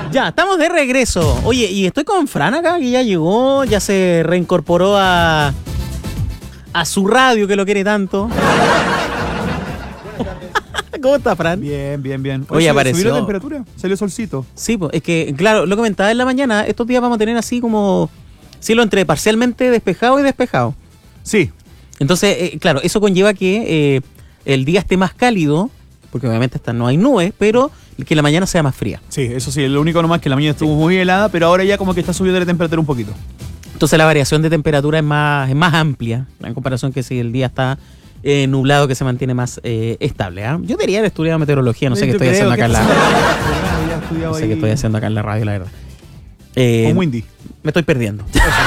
Ya, estamos de regreso. Oye, y estoy con Fran acá, que ya llegó, ya se reincorporó a su radio, que lo quiere tanto. ¿Cómo está, Fran? Bien. Oye, apareció. ¿Subió la temperatura? ¿Salió solcito? Sí, pues, es que, claro, lo comentaba en la mañana, estos días vamos a tener así como cielo entre parcialmente despejado y despejado. Sí. Entonces, claro, eso conlleva que el día esté más cálido, porque obviamente no hay nubes, pero que la mañana sea más fría. Sí, eso sí, lo único nomás que la mañana estuvo muy helada, pero ahora ya como que está subiendo la temperatura un poquito. Entonces la variación de temperatura es más amplia, en comparación que si el día está nublado, que se mantiene más estable. Yo debería haber estudiado meteorología, no sé qué estoy haciendo acá en la radio. No sé qué estoy haciendo acá en la radio, la verdad. Con Windy. Me estoy perdiendo.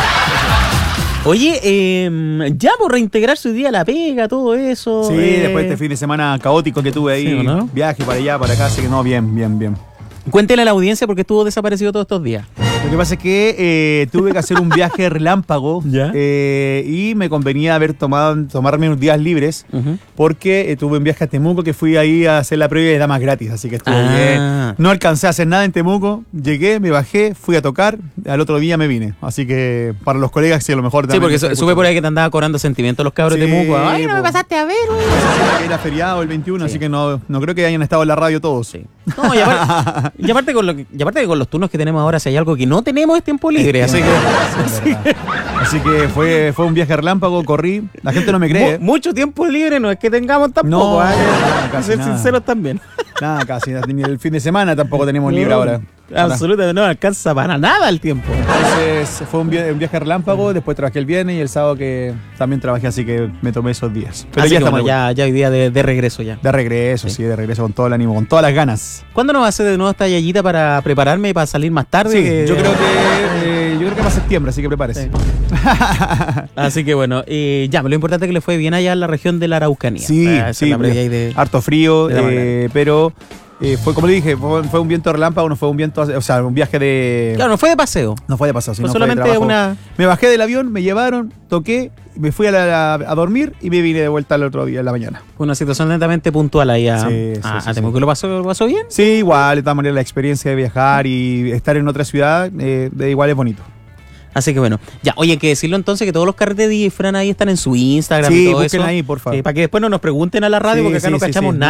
Oye, ya por reintegrarse hoy día a la pega, todo eso. Sí, después de este fin de semana caótico que tuve ahí, sí, ¿no? Viaje para allá, para acá, así que no, bien. Cuéntele a la audiencia porque estuvo desaparecido todos estos días. Lo que pasa es que tuve que hacer un viaje relámpago y me convenía tomarme unos días libres porque tuve un viaje a Temuco que fui ahí a hacer la previa de damas gratis, así que estuvo bien. No alcancé a hacer nada en Temuco, llegué, me bajé, fui a tocar, al otro día me vine. Así que para los colegas sí, a lo mejor también. Sí, porque supe por ahí que te andaba cobrando sentimientos los cabros de Temuco. Ay, no me pasaste a ver, güey. Era feriado el 21, así que no creo que hayan estado en la radio todos. Sí. No, y aparte que con los turnos que tenemos ahora, si hay algo que no tenemos es tiempo libre, así que fue un viaje relámpago, corrí, la gente no me cree. Mucho tiempo libre no es que tengamos tampoco, casi ser nada. sinceros también. Nada, casi, ni el fin de semana tampoco tenemos libre ahora. Absolutamente, no alcanza para nada el tiempo. Entonces fue un viaje relámpago, después trabajé el viernes y el sábado que también trabajé, así que me tomé esos días. Pero así ya que estamos ya hoy día de regreso ya. De regreso, sí, de regreso con todo el ánimo, con todas las ganas. ¿Cuándo nos va a hacer de nuevo esta yayita para prepararme y para salir más tarde? Sí, yo creo que para septiembre, así que prepárese. Sí. Así que bueno, ya, lo importante es que le fue bien allá en la región de la Araucanía. Sí, harto frío, pero... fue como le dije, fue un viento relámpago, no fue un viento, o sea, un viaje de... Claro, no fue de paseo. No fue de paseo, sino fue solamente fue de trabajo. Me bajé del avión, me llevaron, toqué, me fui a dormir y me vine de vuelta el otro día en la mañana. Fue una situación netamente puntual ahí a Temuco. ¿Lo pasó bien? Sí, igual, de todas maneras la experiencia de viajar y estar en otra ciudad, de igual es bonito. Así que bueno, ya, oye, hay que decirlo entonces que todos los carretes de DJ Fran ahí están en su Instagram y todo eso. Sí, busquen ahí, por favor. Para que después no nos pregunten a la radio porque acá no cachamos nada.